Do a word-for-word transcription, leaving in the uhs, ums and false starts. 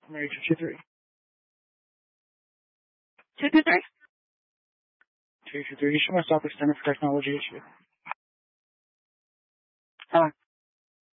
Mary two two three. Two two three. Two two three. You should my stop extended for technology issue. Hello.